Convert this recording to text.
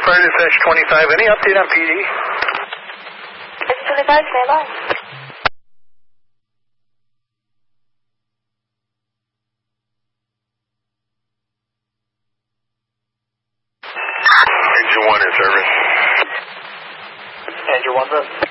Fire Dispatch 25. Any update on PD? It's 25, stand by. Engine 1 in service. Engine 1, sir.